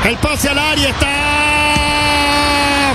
El pase al área está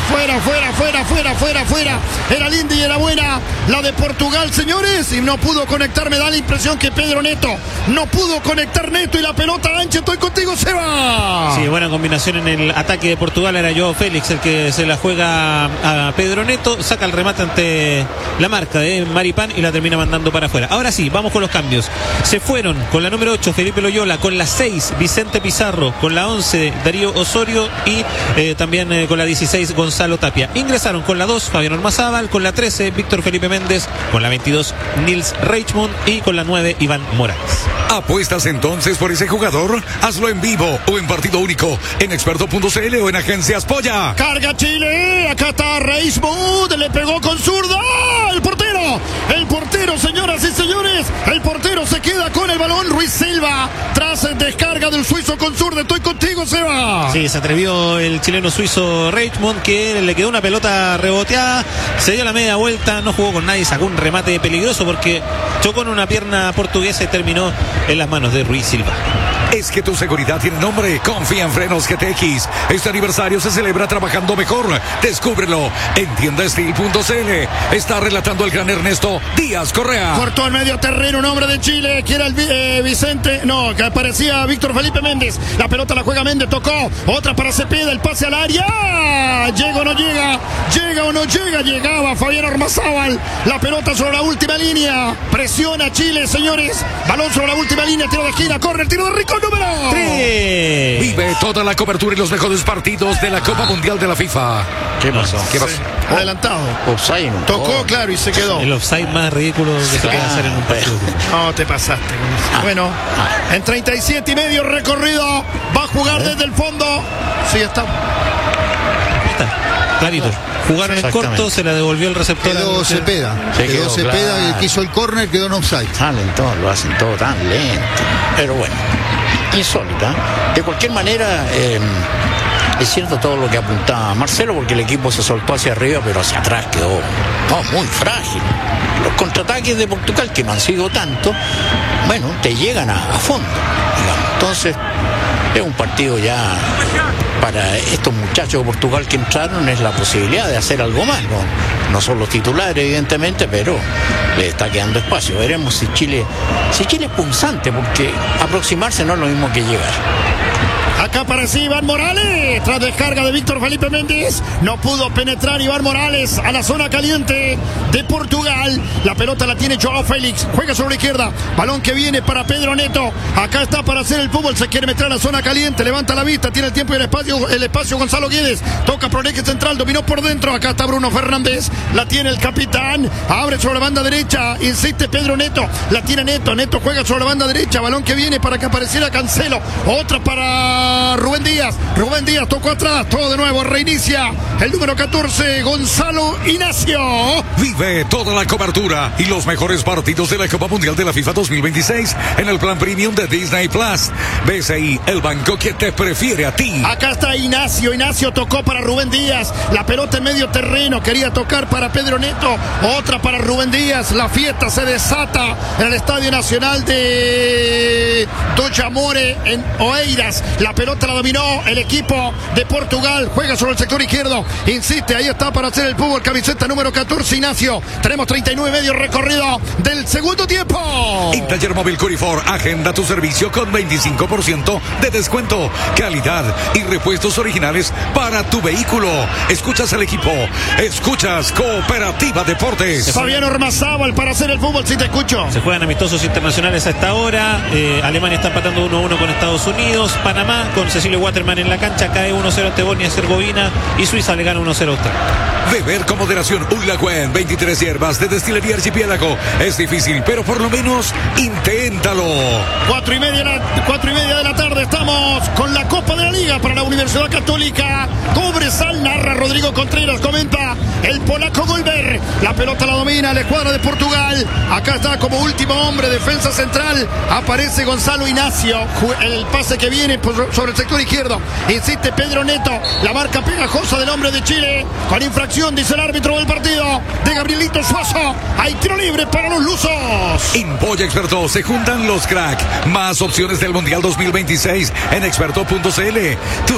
fuera. Era linda y era buena la de Portugal, señores, y no pudo conectar. Me da la impresión que Pedro Neto no pudo conectar Neto y la pelota ancha. Estoy contigo, Seba. Sí, buena combinación en el ataque de Portugal. Era Joao Félix el que se la juega a Pedro Neto, saca el remate ante la marca de Maripán y la termina mandando para afuera. Ahora sí, vamos con los cambios. Se fueron con la número 8 Felipe Loyola, con la 6 Vicente Pizarro, con la 11 Darío Osorio y también con la 16 Gonzalo Tapia. Ingresaron con la 2 Fabián Ormazábal, con la 13 Víctor Felipe Méndez, con la 22 Nils Reichmund y con la 9 Iván Morales. ¿Apuestas entonces por ese jugador? Hazlo en vivo o en partido único en experto.cl o en Agencias Polla. Carga Chile, acá está Reichmund, le pegó con zurda. El portero, señoras y señores, el portero se queda con el balón. Ruiz Silva, tras descarga del suizo con zurda. Estoy contigo, Seba. Sí, se atrevió el chileno suizo Reichmund, que le quedó una pelota reboteada, se dio la media vuelta, no jugó con nadie, sacó un remate peligroso porque chocó en una pierna portuguesa y terminó en las manos de Ruiz Silva. Es que tu seguridad tiene nombre. Confía en Frenos GTX. Este aniversario se celebra trabajando mejor. Descúbrelo en tiendastil.cl. Está relatando el gran Ernesto Díaz Correa. Cortó en medio terreno un hombre de Chile, que era el Vicente. No, que aparecía Víctor Felipe Méndez. La pelota la juega Méndez, tocó. Otra para Cepeda, el pase al área. ¿Llega o no llega? ¿Llega o no llega? Llegaba Fabián Ormazábal. La pelota sobre la última línea. Presiona Chile, señores. Balón sobre la última línea. Tiro de esquina. Corre el tiro de Rico. Número 3. Vive toda la cobertura y los mejores partidos de la Copa Mundial de la FIFA. ¿Qué pasó? ¿Qué pasó? Sí. Adelantado. Offside. Tocó, claro, y se quedó. El offside más ridículo que se puede hacer en un partido. No, te pasaste con eso. Bueno, en 37 y medio recorrido. Va a jugar desde el fondo. Sí, está. Clarito. Jugaron en corto, se la devolvió el receptor. Quedó Cepeda. Quedó Cepeda, claro. El que hizo el córner quedó en offside. Lo hacen todo tan lento. Pero bueno, insólita. De cualquier manera, es cierto todo lo que apuntaba Marcelo, porque el equipo se soltó hacia arriba, pero hacia atrás quedó muy frágil. Los contraataques de Portugal, que no han sido tanto, bueno, te llegan a fondo, digamos. Entonces, es un partido ya para estos muchachos de Portugal que entraron, es la posibilidad de hacer algo más, no son los titulares evidentemente, pero le está quedando espacio. Veremos si Chile es punzante, porque aproximarse no es lo mismo que llegar. Acá aparece Iván Morales, tras descarga de Víctor Felipe Méndez. No pudo penetrar Iván Morales a la zona caliente de Portugal. La pelota la tiene Joao Félix, juega sobre la izquierda. Balón que viene para Pedro Neto. Acá está para hacer el fútbol, se quiere meter a la zona caliente. Levanta la vista, tiene el tiempo y el espacio Gonzalo Guedes. Toca por el eje central, dominó por dentro. Acá está Bruno Fernández, la tiene el capitán. Abre sobre la banda derecha, insiste Pedro Neto. La tiene Neto, Neto juega sobre la banda derecha. Balón que viene para que apareciera Cancelo. Otra para Rubén Díaz tocó atrás, todo de nuevo, reinicia el número 14, Gonzalo Ignacio. Vive toda la cobertura y los mejores partidos de la Copa Mundial de la FIFA 2026 en el plan premium de Disney Plus. BCI, el banco que te prefiere a ti. Acá está Ignacio tocó para Rubén Díaz, la pelota en medio terreno, quería tocar para Pedro Neto, otra para Rubén Díaz. La fiesta se desata en el Estadio Nacional de Doñamore en Oeiras. La pelota la dominó el equipo de Portugal, juega sobre el sector izquierdo, insiste, ahí está para hacer el fútbol, camiseta número 14, Ignacio. Tenemos 39 y medio recorrido del segundo tiempo. En Taller Móvil Curifor, agenda tu servicio con 25% de descuento, calidad y repuestos originales para tu vehículo. Escuchas al equipo, escuchas Cooperativa Deportes. Fabián Ormazábal para hacer el fútbol, si te escucho. Se juegan amistosos internacionales a esta hora. Alemania está empatando 1-1 con Estados Unidos. Panamá con Cecilio Waterman en la cancha cae 1-0 ante Bosnia-Herzegovina y Suiza le gana 1-0 a Australia. Beber con moderación Ullagüen, 23 hierbas de Destilería Archipiélago. Es difícil, pero por lo menos inténtalo. 4:30 de la tarde, estamos con la Copa de la Liga para la Universidad Católica. Cobresal, narra Rodrigo Contreras, comenta el polaco Golber. La pelota la domina la escuadra de Portugal. Acá está como último hombre, defensa central. Aparece Gonzalo Ignacio. El pase que viene sobre el sector izquierdo. Insiste Pedro Neto. La marca pegajosa del hombre de Chile. Con infracción, dice el árbitro del partido, de Gabrielito Suazo. Hay tiro libre para los lusos. En Polla Experto se juntan los crack. Más opciones del Mundial 2026 en experto.cl.